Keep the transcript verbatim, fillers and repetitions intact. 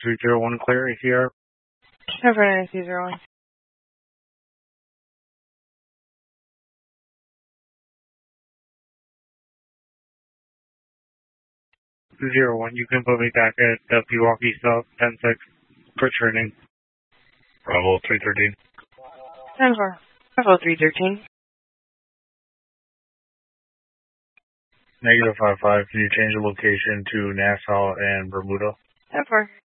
three zero one clear, A C R. Over nine three zero one. Zero one, you can put me back at the Pewaukee South ten six for training. Bravo three thirteen. ten four. Bravo three thirteen. Negative five five, can you change the location to Nassau and Bermuda? ten four.